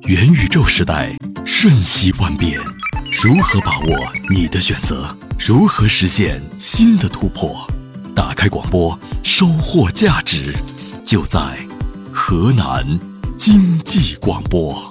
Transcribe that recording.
元宇宙时代瞬息万变，如何把握你的选择？如何实现新的突破？打开广播，收获价值，就在河南经济广播。